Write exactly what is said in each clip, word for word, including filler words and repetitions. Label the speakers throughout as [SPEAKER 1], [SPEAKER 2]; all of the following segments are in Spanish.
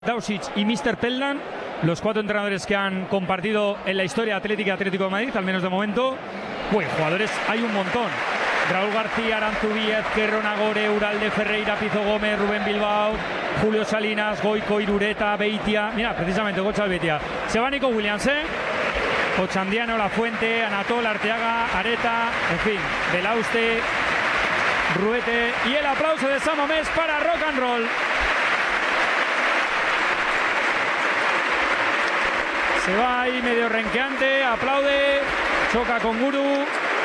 [SPEAKER 1] Dausic y míster Peldan, los cuatro entrenadores que han compartido en la historia atlética Atlético de Madrid, al menos de momento. Pues jugadores hay un montón. Raúl García, Aranzubí, Ezquerro, Nagore, Uralde, Ferreira, Pizo Gómez, Rubén Bilbao, Julio Salinas, Goico, Irureta, Beitia. Mira, precisamente Gocha Beitia. Se va Nico Williams, ¿eh? Ochandiano, La Fuente, Anatol, Arteaga, Areta, en fin, Belauste, Ruete. Y el aplauso de San Mamés para Rock and Roll. Se va ahí medio renqueante, aplaude, choca con Guru,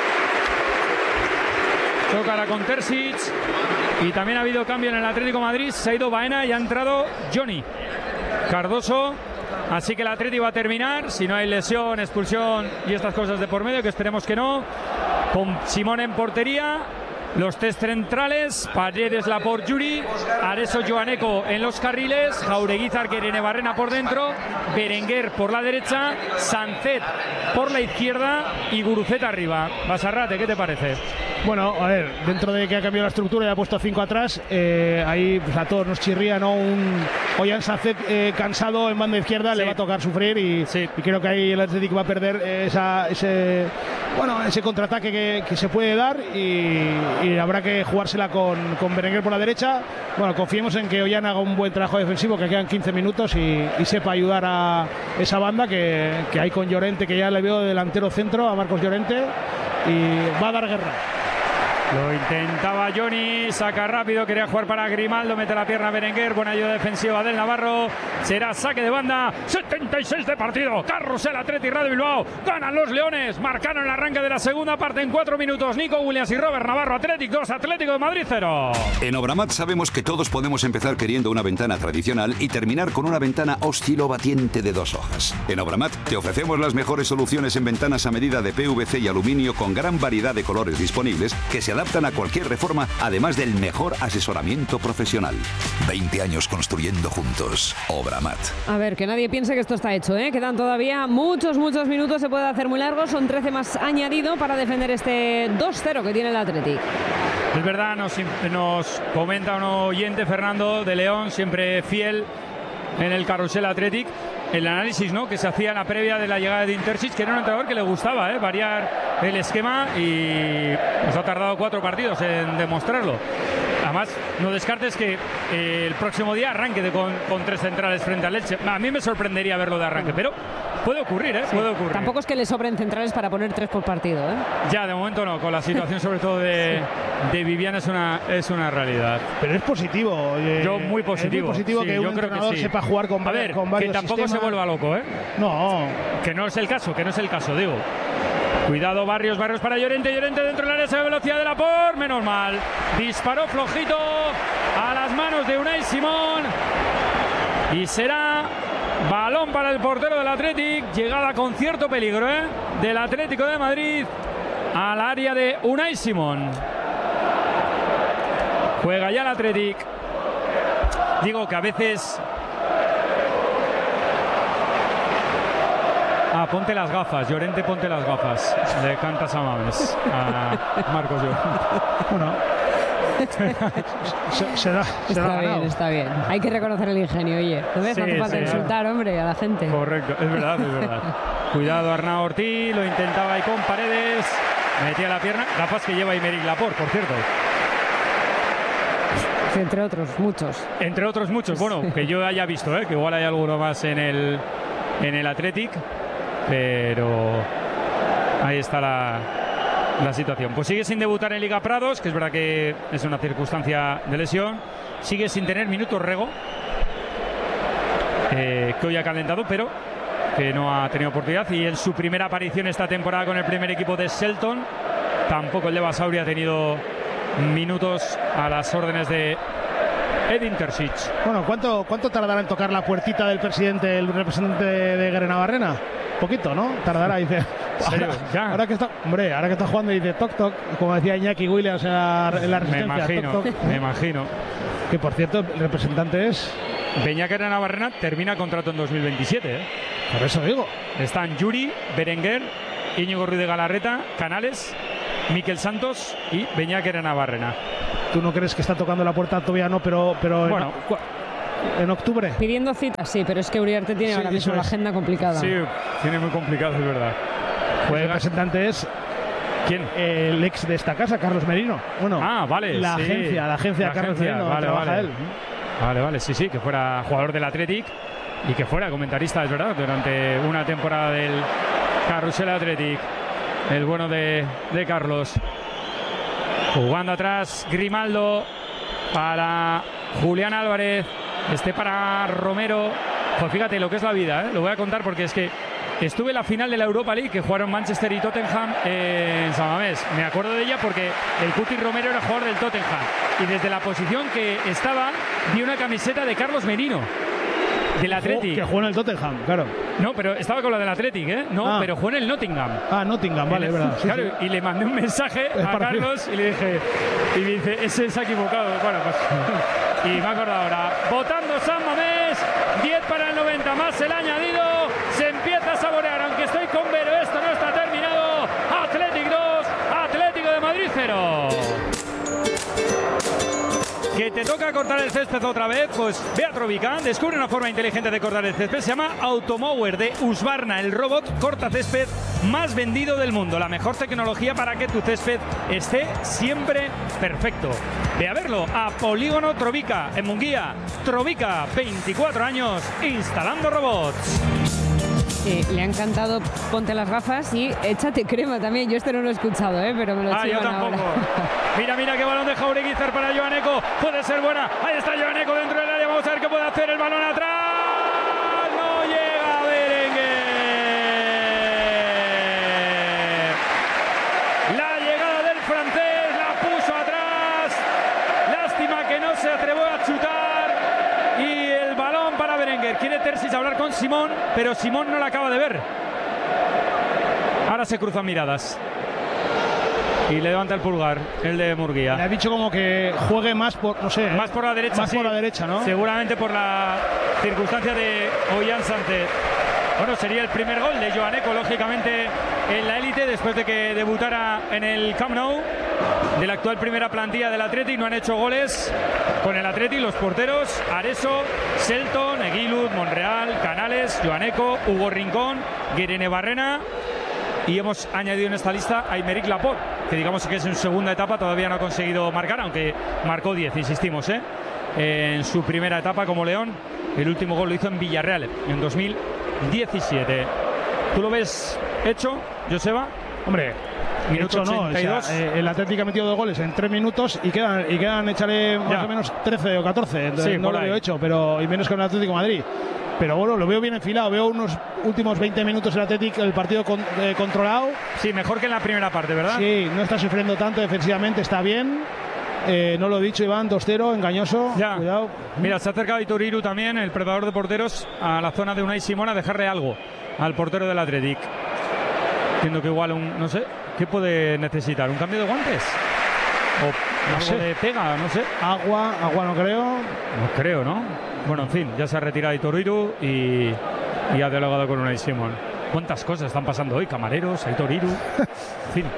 [SPEAKER 1] chocará con Terzic. Y también ha habido cambio en el Atlético de Madrid, se ha ido Baena y ha entrado Johnny Cardoso. Así que el Atlético va a terminar, si no hay lesión, expulsión y estas cosas de por medio, que esperemos que no, con Simón en portería. Los tres centrales, Paredes, Laporte, Yuri, Areso, Joaneco en los carriles, Jaureguizar, Irene Barrena por dentro, Berenguer por la derecha, Sancet por la izquierda y Guruceta arriba. Basarrate, ¿qué te parece?
[SPEAKER 2] Bueno, a ver, dentro de que ha cambiado la estructura y ha puesto cinco atrás, eh, ahí pues, a todos nos chirría, ¿no? Un Ollán Sancet eh, cansado en banda izquierda, sí. Le va a tocar sufrir y, sí. y creo que ahí el Atlético va a perder esa, ese, bueno, ese contraataque que, que se puede dar y, y habrá que jugársela con, con Berenguer por la derecha. Bueno, confiemos en que Ollán haga un buen trabajo defensivo, que quedan quince minutos y, y sepa ayudar a esa banda que, que hay con Llorente, que ya le veo delantero centro, a Marcos Llorente, y va a dar guerra.
[SPEAKER 1] Lo intentaba Johnny, saca rápido, quería jugar para Grimaldo, mete la pierna a Berenguer, buena ayuda defensiva del Navarro, será saque de banda, setenta y seis de partido, Carrusel Athletic Radio Bilbao, ganan los Leones, marcaron el arranque de la segunda parte en cuatro minutos, Nico Williams y Robert Navarro, Athletic dos, Atlético de Madrid cero.
[SPEAKER 3] En Obramat sabemos que todos podemos empezar queriendo una ventana tradicional y terminar con una ventana oscilobatiente de dos hojas. En Obramat te ofrecemos las mejores soluciones en ventanas a medida de P V C y aluminio con gran variedad de colores disponibles que se adaptan a cualquier reforma, además del mejor asesoramiento profesional. veinte años construyendo juntos. Obramat.
[SPEAKER 4] A ver, que nadie piense que esto está hecho, ¿eh? Quedan todavía muchos, muchos minutos, se puede hacer muy largo, son trece más añadido para defender este dos cero que tiene el Athletic.
[SPEAKER 1] Es verdad, nos, nos comenta un oyente, Fernando de León, siempre fiel en el Carrusel Athletic, el análisis, ¿no?, que se hacía en la previa de la llegada de Intersic, que era un entrenador que le gustaba ¿eh? variar el esquema y nos ha tardado cuatro partidos en demostrarlo. Además, no descartes que eh, el próximo día arranque de con, con tres centrales frente al Elche. A mí me sorprendería verlo de arranque, pero puede ocurrir, ¿eh? Sí, puede ocurrir.
[SPEAKER 4] Tampoco es que le sobren centrales para poner tres por partido, ¿eh?
[SPEAKER 1] Ya, de momento no, con la situación sobre todo de, de Vivian es una, es una realidad.
[SPEAKER 2] Pero es positivo. Eh,
[SPEAKER 1] yo muy positivo.
[SPEAKER 2] Es muy positivo
[SPEAKER 1] sí,
[SPEAKER 2] que un entrenador que sí. sepa jugar con,
[SPEAKER 1] a ver,
[SPEAKER 2] con varios
[SPEAKER 1] que tampoco
[SPEAKER 2] sistemas.
[SPEAKER 1] se vuelva loco, ¿eh?
[SPEAKER 2] No.
[SPEAKER 1] Que no es el caso, que no es el caso, digo. Cuidado, Barrios, Barrios para Llorente, Llorente dentro del área, se ve velocidad de Laporte, menos mal. Disparó flojito a las manos de Unai Simón. Y será balón para el portero del Athletic. Llegada con cierto peligro, ¿eh? Del Atlético de Madrid al área de Unai Simón. Juega ya el Athletic. Digo que a veces... Ah, ponte las gafas, Llorente, ponte las gafas. Le cantas a Mames, a Marcos Llorente.
[SPEAKER 2] Bueno, se, se da, se
[SPEAKER 4] está
[SPEAKER 2] da
[SPEAKER 4] bien,
[SPEAKER 2] ganado.
[SPEAKER 4] está bien. Hay que reconocer el ingenio, oye. ¿No ves? Sí, no hace falta sí, insultar, sí. hombre, a la gente.
[SPEAKER 1] Correcto, es verdad, es verdad. Cuidado, Arnau Ortiz, lo intentaba ahí con Paredes. Metía la pierna, gafas que lleva Aymeric Laporte, por cierto.
[SPEAKER 4] Entre otros, muchos.
[SPEAKER 1] Entre otros muchos, bueno, que yo haya visto, ¿eh? Que igual hay alguno más en el, en el Athletic. Pero ahí está la, la situación. Pues sigue sin debutar en Liga Prados, que es verdad que es una circunstancia de lesión. Sigue sin tener minutos Rego, eh, que hoy ha calentado, pero que no ha tenido oportunidad. Y en su primera aparición esta temporada con el primer equipo de Shelton, tampoco el de Basauri ha tenido minutos a las órdenes de Edin Terzic.
[SPEAKER 2] Bueno, ¿cuánto, ¿cuánto tardará en tocar la puertita del presidente, el representante de Guerrero Barrena? Poquito, ¿no? Tardará, dice.
[SPEAKER 1] ¿Serio?
[SPEAKER 2] Ahora,
[SPEAKER 1] ¿Ya?
[SPEAKER 2] ahora que está, hombre, ahora que está jugando dice toc toc, como decía Iñaki Williams en la, en la resistencia.
[SPEAKER 1] Me imagino,
[SPEAKER 2] toc, toc.
[SPEAKER 1] me imagino.
[SPEAKER 2] Que por cierto, el representante es
[SPEAKER 1] Beñat Navarrena, termina contrato en dos mil veintisiete, ¿eh?
[SPEAKER 2] Por eso digo.
[SPEAKER 1] Están Yuri, Berenguer, Íñigo Ruiz de Galarreta, Canales, Miquel Santos y Beñat Navarrena.
[SPEAKER 2] ¿Tú no crees que está tocando la puerta? Todavía no, pero, pero
[SPEAKER 1] bueno,
[SPEAKER 2] en, en octubre.
[SPEAKER 4] Pidiendo citas, sí, pero es que Uriarte tiene
[SPEAKER 2] Sí,
[SPEAKER 4] ahora mismo
[SPEAKER 2] eso
[SPEAKER 4] la
[SPEAKER 2] es.
[SPEAKER 4] agenda complicada.
[SPEAKER 1] Sí, tiene muy complicado, es verdad.
[SPEAKER 2] El
[SPEAKER 1] Juega.
[SPEAKER 2] representante es
[SPEAKER 1] ¿Quién?
[SPEAKER 2] el ex de esta casa, Carlos Merino. Bueno,
[SPEAKER 1] Ah, vale.
[SPEAKER 2] la
[SPEAKER 1] sí.
[SPEAKER 2] agencia, la agencia
[SPEAKER 1] La
[SPEAKER 2] Carlos
[SPEAKER 1] agencia,
[SPEAKER 2] Merino,
[SPEAKER 1] vale,
[SPEAKER 2] trabaja
[SPEAKER 1] vale.
[SPEAKER 2] él.
[SPEAKER 1] Vale, vale, sí, sí, que fuera jugador del Athletic y que fuera comentarista, es verdad, durante una temporada del Carrusel Athletic. El bueno de, de Carlos. Jugando atrás, Grimaldo para Julián Álvarez. Este para Romero. Pues fíjate lo que es la vida, ¿eh? Lo voy a contar porque es que estuve en la final de la Europa League que jugaron Manchester y Tottenham en San Mamés. Me acuerdo de ella porque el Cuti Romero era jugador del Tottenham. Y desde la posición que estaba, vi una camiseta de Carlos Merino, del Athletic.
[SPEAKER 2] Que jugó en el Tottenham, claro.
[SPEAKER 1] No, pero estaba con la del Athletic, ¿eh? No,
[SPEAKER 2] Ah.
[SPEAKER 1] pero jugó en el Nottingham.
[SPEAKER 2] Ah, Nottingham, vale, es verdad. Sí,
[SPEAKER 1] Claro,
[SPEAKER 2] sí.
[SPEAKER 1] y le mandé un mensaje
[SPEAKER 2] Es
[SPEAKER 1] a
[SPEAKER 2] parecido.
[SPEAKER 1] Carlos y le dije, y me dice, ese se ha equivocado. Bueno, pues. Y me acuerdo ahora. Votando San Mamés, diez para el noventa, más el añadido. Se empieza a saborear, aunque estoy con Vero, esto no está terminado. Athletic dos, Atlético de Madrid cero. Que te toca cortar el césped otra vez, pues ve a Trovica, descubre una forma inteligente de cortar el césped, se llama Automower de Husqvarna, el robot corta césped más vendido del mundo, la mejor tecnología para que tu césped esté siempre perfecto. Ve a verlo a Polígono Trovica, en Munguía. Trovica, veinticuatro años, instalando robots.
[SPEAKER 4] Eh, le ha encantado Ponte las gafas y échate crema también. Yo esto no lo he escuchado, ¿eh? Pero me lo
[SPEAKER 1] Ah, yo
[SPEAKER 4] chivan
[SPEAKER 1] tampoco.
[SPEAKER 4] ahora.
[SPEAKER 1] Mira, mira qué balón de Jaureguizar para Joaneco. Puede ser buena. Ahí está Joaneco dentro del área. Vamos a ver qué puede hacer el balón atrás. No llega Berenguer. La llegada del francés la puso atrás. Lástima que no se atrevió a chutar. Y el balón para Berenguer. Quiere Terzic hablar con Simón, pero Simón no la acaba de ver. Ahora se cruzan miradas. Y le levanta el pulgar, el de Murguía.
[SPEAKER 2] Le ha dicho como que juegue más por, no sé.
[SPEAKER 1] Más por la derecha,
[SPEAKER 2] Más
[SPEAKER 1] sí.
[SPEAKER 2] por la derecha, ¿no?
[SPEAKER 1] Seguramente por la circunstancia de Ollán Sánchez. Bueno, sería el primer gol de Joaneco, lógicamente, en la élite, después de que debutara en el Camp Nou, de la actual primera plantilla del Athletic. No han hecho goles con el Athletic los porteros Areso, Selton, Eguiluz, Monreal, Canales, Joaneco, Hugo Rincón, Guirene Barrena. Y hemos añadido en esta lista a Aymeric Laporte, que digamos que es en segunda etapa, todavía no ha conseguido marcar, aunque marcó diez, insistimos, ¿eh? En su primera etapa como León. El último gol lo hizo en Villarreal en dos mil diecisiete. ¿Tú lo ves hecho, Joseba?
[SPEAKER 2] Hombre,
[SPEAKER 1] Minuto
[SPEAKER 2] hecho no.
[SPEAKER 1] ochenta y dos.
[SPEAKER 2] O sea, eh, el Atlético ha metido dos goles en tres minutos y quedan, y quedan echarle más
[SPEAKER 1] Ya.
[SPEAKER 2] o menos trece o catorce. Entonces
[SPEAKER 1] Sí,
[SPEAKER 2] no
[SPEAKER 1] por
[SPEAKER 2] lo
[SPEAKER 1] ahí.
[SPEAKER 2] veo hecho, pero y menos con el Atlético de Madrid. Pero bueno, lo veo bien enfilado. Veo unos últimos veinte minutos el Atlético, el partido con- eh, controlado.
[SPEAKER 1] Sí, mejor que en la primera parte, ¿verdad?
[SPEAKER 2] Sí, no está sufriendo tanto defensivamente, está bien. Eh, no lo he dicho, Iván, dos cero, engañoso.
[SPEAKER 1] Ya.
[SPEAKER 2] Cuidado.
[SPEAKER 1] Mira, se ha acercado Ituriru también, el preparador de porteros, a la zona de Unai Simón a dejarle algo al portero del Athletic. Entiendo que igual un, no sé, ¿qué puede necesitar? ¿Un cambio de guantes? ¿O
[SPEAKER 2] No
[SPEAKER 1] algo
[SPEAKER 2] sé.
[SPEAKER 1] de pega? No sé.
[SPEAKER 2] Agua, agua no creo.
[SPEAKER 1] No creo, ¿no? Bueno, en fin, ya se ha retirado Ituriru y, y ha dialogado con Unai Simón. ¿Cuántas cosas están pasando hoy? Camareros, Ituriru. En fin.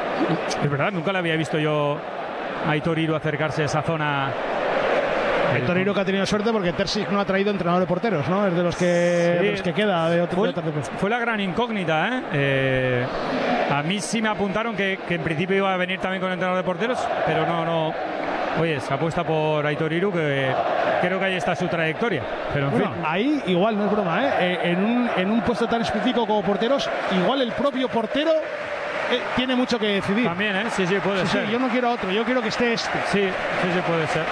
[SPEAKER 1] Es verdad, nunca le había visto yo a Ituriru acercarse a esa zona.
[SPEAKER 2] El Torino que ha tenido suerte porque Terzic no ha traído entrenador de porteros, ¿no? Es de los que,
[SPEAKER 1] Sí.
[SPEAKER 2] de los que queda de otro,
[SPEAKER 1] Fue,
[SPEAKER 2] de otro-
[SPEAKER 1] fue la gran incógnita, ¿eh? Eh, a mí sí me apuntaron que, que en principio iba a venir también con entrenador de porteros, pero no, no. Oye, se apuesta por Aitor Iru, que creo que ahí está su trayectoria. Pero en
[SPEAKER 2] Bueno,
[SPEAKER 1] fin.
[SPEAKER 2] ahí igual, no es broma, ¿eh? Eh, en, un, en un puesto tan específico como porteros, igual el propio portero eh, tiene mucho que decidir.
[SPEAKER 1] También, ¿eh? Sí, sí, puede
[SPEAKER 2] Sí,
[SPEAKER 1] ser.
[SPEAKER 2] sí, yo no quiero a otro, yo quiero que esté este.
[SPEAKER 1] Sí, sí, sí, puede ser.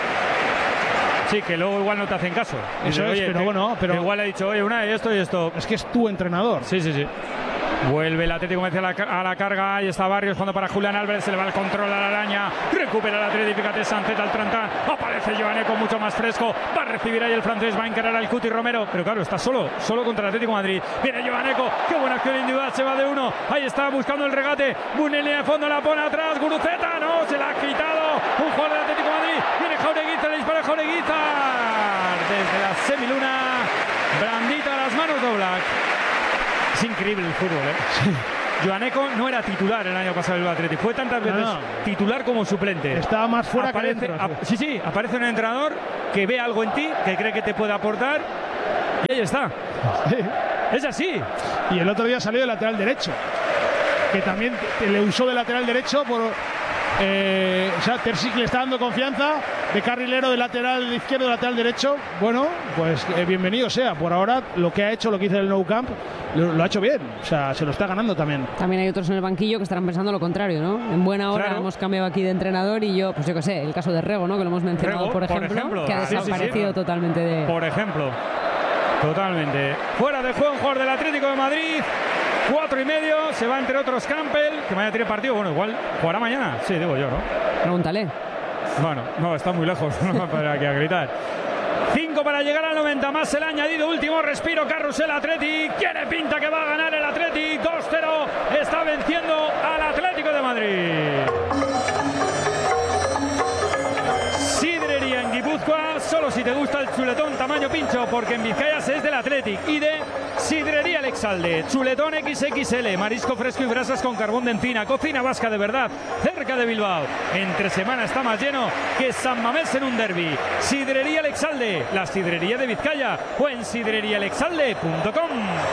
[SPEAKER 1] Sí, que luego igual no te hacen caso.
[SPEAKER 2] Eso es, pero
[SPEAKER 1] que-
[SPEAKER 2] bueno, pero-
[SPEAKER 1] que igual ha dicho, oye, una, esto y esto.
[SPEAKER 2] Es que es tu entrenador.
[SPEAKER 1] Sí, sí, sí. Vuelve el Atlético hacia la, a la carga. Ahí está Barrios jugando para Julián Álvarez. Se le va el control a la araña. Recupera el Atlético. Fíjate, Sánchez al Trantán. Aparece Joaneco mucho más fresco. Va a recibir ahí el francés. Va a encarar al Cuti Romero. Pero claro, está solo. Solo contra el Atlético de Madrid. Viene Joaneco. Qué buena acción individual. Se va de uno. Ahí está buscando el regate. Bunel en línea de fondo. La pone atrás. Guruceta. No, se la ha quitado. Un jugador del Atlético de Madrid. Viene Jaureguizar. Le dispara Jaureguizar. Desde la semiluna. Brandita a las manos de Oblak. Es increíble el fútbol, ¿eh? Joaneco no era titular el año pasado en el Athletic, fue tantas veces no, no. titular como suplente.
[SPEAKER 2] Estaba más fuera
[SPEAKER 1] aparece,
[SPEAKER 2] que dentro.
[SPEAKER 1] Sí. sí, sí, aparece un entrenador que ve algo en ti, que cree que te puede aportar y ahí está. Sí. Es así.
[SPEAKER 2] Y el otro día salió de lateral derecho, que también le usó de lateral derecho por... Eh, o sea, Terzic le está dando confianza de carrilero, de lateral izquierdo, de lateral derecho. Bueno, pues eh, bienvenido sea. Por ahora lo que ha hecho, lo que hizo en el Nou Camp, lo, lo ha hecho bien. O sea, se lo está ganando también.
[SPEAKER 4] También hay otros en el banquillo que estarán pensando lo contrario, ¿no? En buena hora claro. hemos cambiado aquí de entrenador y yo, pues yo qué sé, el caso de Rego, ¿no? Que lo hemos mencionado,
[SPEAKER 1] Rego,
[SPEAKER 4] por, ejemplo,
[SPEAKER 1] por ejemplo,
[SPEAKER 4] que ha desaparecido sí, sí, sí. totalmente de...
[SPEAKER 1] Por ejemplo, totalmente. Fuera de juego un jugador del Atlético de Madrid. Cuatro y medio, se va entre otros Campbell, que mañana tiene partido, bueno, igual jugará mañana, sí, digo yo, ¿no?
[SPEAKER 4] Pregúntale.
[SPEAKER 1] Bueno, no, está muy lejos, no va para aquí a gritar. Cinco para llegar al noventa, más el añadido, último respiro, Carrusel Athletic, tiene pinta que va a ganar el Athletic, dos cero, está venciendo al Atlético de Madrid. Sidrería en Guipúzcoa, solo si te gusta el chuletón tamaño pincho, porque en Vizcaya es del Athletic y de Sidrería El Exalde, chuletón equis equis ele, marisco fresco y brasas con carbón de encina, cocina vasca de verdad, cerca de Bilbao. Entre semana está más lleno que San Mamés en un derbi. Sidrería El Exalde, la sidrería de Vizcaya, o en sidrería el exalde punto com.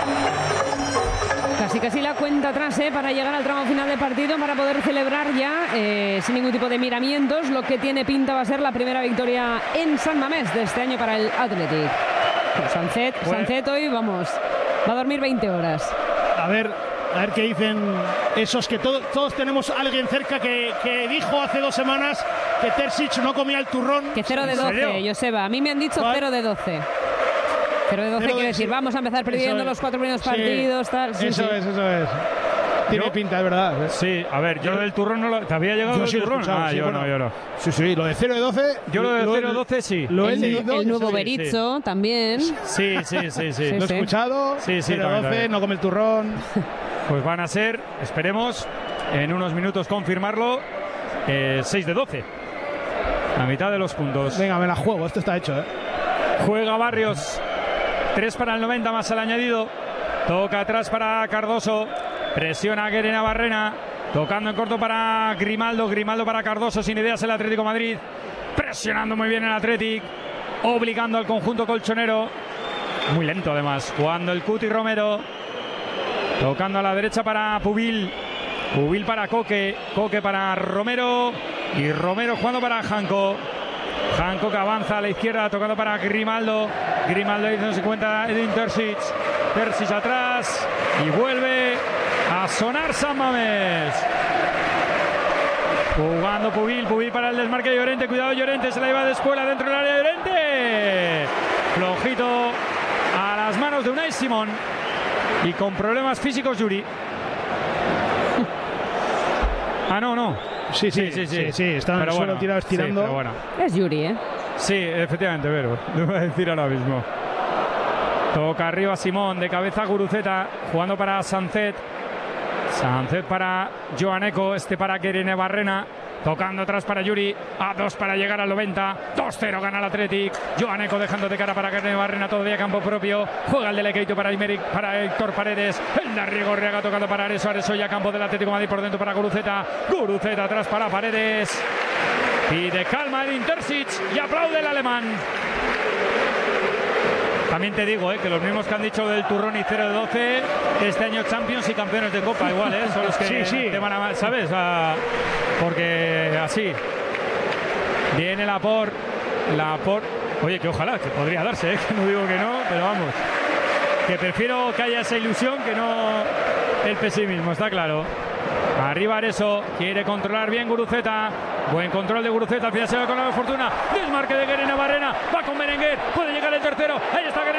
[SPEAKER 4] Casi casi la cuenta atrás ¿eh? para llegar al tramo final de partido, para poder celebrar ya eh, sin ningún tipo de miramientos lo que tiene pinta va a ser la primera victoria en San Mamés de este año para el Athletic. Pues Sancet, pues, Sancet hoy, vamos, va a dormir veinte horas.
[SPEAKER 2] A ver, a ver qué dicen esos que todo, todos tenemos a alguien cerca que, que dijo hace dos semanas que Terzic no comía el turrón.
[SPEAKER 4] Que cero de doce, Joseba. A mí me han dicho cero de doce. cero de doce quiere decir, vamos a empezar perdiendo los cuatro primeros partidos,
[SPEAKER 2] sí,
[SPEAKER 4] tal. Sí,
[SPEAKER 2] eso
[SPEAKER 4] sí.
[SPEAKER 2] es, eso es. Tiene
[SPEAKER 1] yo,
[SPEAKER 2] pinta, es verdad.
[SPEAKER 1] Sí, a ver, yo lo del turrón no lo... ¿Te había llegado
[SPEAKER 2] yo
[SPEAKER 1] el
[SPEAKER 2] sí
[SPEAKER 1] turrón?
[SPEAKER 2] Escuchado,
[SPEAKER 1] ah,
[SPEAKER 2] sí,
[SPEAKER 1] yo
[SPEAKER 2] bueno,
[SPEAKER 1] no, yo no.
[SPEAKER 2] Sí, sí, lo de cero de doce...
[SPEAKER 1] Yo lo de cero de doce sí.
[SPEAKER 2] Lo he
[SPEAKER 4] el,
[SPEAKER 2] leído,
[SPEAKER 4] el nuevo Berizzo sí. también.
[SPEAKER 1] Sí, sí, sí, sí. sí.
[SPEAKER 2] Lo he
[SPEAKER 1] sí.
[SPEAKER 2] escuchado,
[SPEAKER 1] sí, sí,
[SPEAKER 2] cero de doce, no come el turrón.
[SPEAKER 1] Pues van a ser, esperemos, en unos minutos confirmarlo, eh, seis de doce. La mitad de los puntos.
[SPEAKER 2] Venga, me la juego, esto está hecho, ¿eh?
[SPEAKER 1] Juega Barrios. tres para el noventa más el añadido. Toca atrás para Cardoso. Presiona a Guerena Barrena. Tocando en corto para Grimaldo. Grimaldo para Cardoso. Sin ideas el Atlético de Madrid. Presionando muy bien el Athletic. Obligando al conjunto colchonero. Muy lento además. Jugando el Cuti Romero. Tocando a la derecha para Pubil. Pubil para Coque. Coque para Romero. Y Romero jugando para Janko. Janko que avanza a la izquierda. Tocando para Grimaldo. Grimaldo ahí no se cuenta Edin Terzic. Terzic atrás. Y vuelve a sonar San Mamés. Jugando Pubil. Pubil para el desmarque de Llorente. Cuidado Llorente. Se la lleva de escuela dentro del área de Llorente. Flojito a las manos de Unai Simón. Y con problemas físicos Yuri. Ah, no, no.
[SPEAKER 2] Sí, sí, sí, sí, sí, sí. Está en el suelo tirado estirando.
[SPEAKER 1] Sí, pero bueno.
[SPEAKER 4] Es Yuri, ¿eh?
[SPEAKER 1] Sí, efectivamente, pero lo voy a decir ahora mismo. Toca arriba Simón, de cabeza Guruceta, jugando para Sancet. Sancet para Joaneco, este para Guerena Barrena. Tocando atrás para Yuri, a dos para llegar al noventa, dos cero gana el Athletic. Joaneco dejando de cara para Guerena Barrena, todavía campo propio. Juega el delequeito para Imeric, para Héctor Paredes. El de Arriego Reaga tocando para Areso, Areso ya campo del Atlético de Madrid por dentro para Guruceta. Guruceta atrás para Paredes. Pide calma Edin Terzic y aplaude el alemán. También te digo eh, que los mismos que han dicho del turrón y cero de doce, este año Champions y campeones de Copa igual, ¿eh? Son los que
[SPEAKER 2] sí, sí.
[SPEAKER 1] te van a... ¿Sabes? A, porque así. Viene Laporte. Laporte. Oye, que ojalá, que podría darse, ¿eh? Que no digo que no, pero vamos. Que prefiero que haya esa ilusión que no el pesimismo, está claro. Arriba Areso, quiere controlar bien Guruceta. Buen control de Guruceta, al final se va con la fortuna. Desmarque de Guerena Barrena, va con Berenguer, puede llegar el tercero. Ahí está